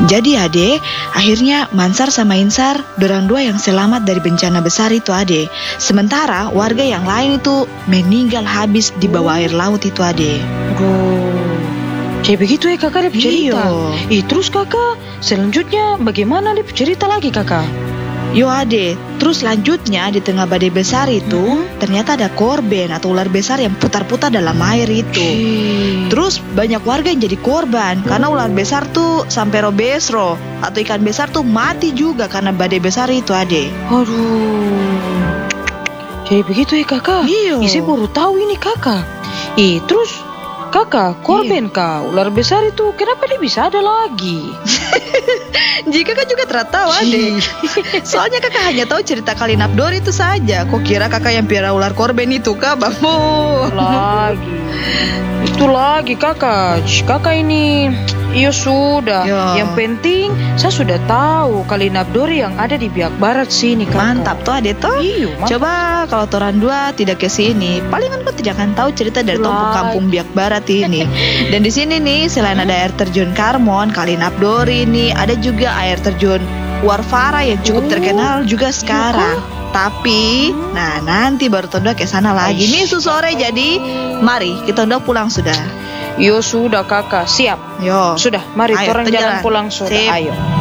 Jadi ade, akhirnya Mansar sama Insar, dorang dua yang selamat dari bencana besar itu ade. Sementara warga yang lain itu meninggal habis di bawah air laut itu ade. Kayak begitu ya kakak dia cerita. Iya. Terus kakak, selanjutnya bagaimana dia cerita lagi kakak? Yo ade, terus lanjutnya di tengah badai besar itu ternyata ada korban atau ular besar yang putar-putar dalam air itu. Terus banyak warga yang jadi korban karena ular besar tuh sampai robesro atau ikan besar tuh mati juga karena badai besar itu ade. Aduh, kayak begitu ya kakak? Iya. Saya baru tahu ini kakak. Terus kakak, korban kah? Ular besar itu kenapa dia bisa ada lagi? Jika kakak juga tidak tahu ade. Soalnya kakak hanya tahu cerita Kalinapdor itu saja. Kok kira kakak yang piara ular korban itu kah, Bambo? Itu lagi kakak. Kakak ini, iya sudah. Ya. Yang penting saya sudah tahu Kalinapdor yang ada di Biak Barat sini kakak. Mantap tuh ade toh. Iya, mantap. Coba kalau toran dua tidak ke sini, palingan kau tidak akan tahu cerita dari kampung Biak Barat ini. Dan di sini nih selain ada air terjun Karmon, Kalinapdor ini ada juga air terjun Warfara yang cukup terkenal juga sekarang. Tapi, nah nanti baru Tonda ke sana lagi. Nih sore jadi, mari kita Tonda pulang sudah. Yo sudah kakak, siap. Yo. Sudah, mari Ayo, orang kita jalan jalan. pulang sudah. Sip. Ayo.